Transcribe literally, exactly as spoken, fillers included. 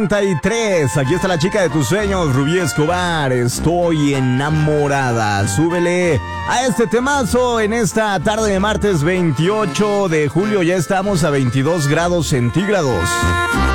treinta y tres. Aquí está la chica de tus sueños, Rubí Escobar. Estoy enamorada. Súbele a este temazo en esta tarde de martes veintiocho de julio. Ya estamos a veintidós grados centígrados.